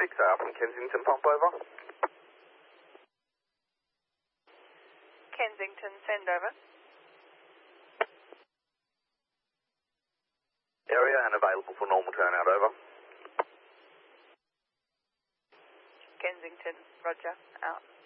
6 from Kensington, pump over. Kensington, send over. Area and available for normal turnout, over. Kensington, roger, out.